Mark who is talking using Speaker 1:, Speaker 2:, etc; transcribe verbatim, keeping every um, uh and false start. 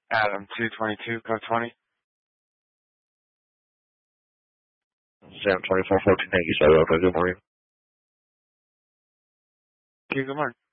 Speaker 1: Adam, two twenty-two, code twenty.
Speaker 2: Sam twenty-four fourteen, thank you, sir. Good morning.
Speaker 1: Okay, good morning.